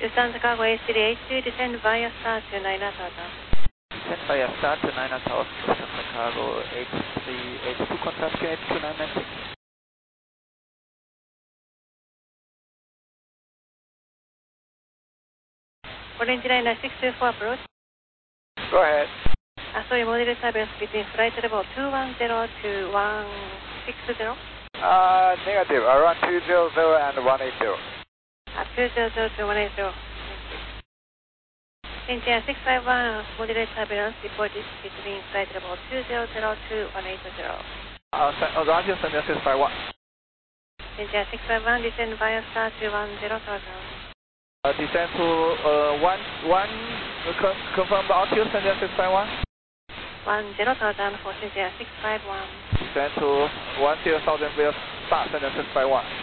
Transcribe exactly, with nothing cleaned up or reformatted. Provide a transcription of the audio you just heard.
Lufthansa Cargo A three eight two, descend via star to nine thousand. Descend via star to nine thousand, Lufthansa Cargo eight three eight two, contact gate two nine nine six. Orange Liner six two four approach. Go ahead. Uh, sorry, model turbulence between flight level two one zero to one six zero. Uh, negative, around two zero zero and one eight zero. Uh, two zero zero to one eight zero. Orange Liner six five one, model turbulence reported between flight level two zero zero to one eight zero. Uh, uh, Roger, send us six five one. Orange Liner six five one, descend via star to one zero thousand. Uh, descend to uh, one, one, uh, confirm the altitude, send us six five one. one zero thousand for Orange Liner six five one. Descend to one zero thousand, we'll start, send us six five one.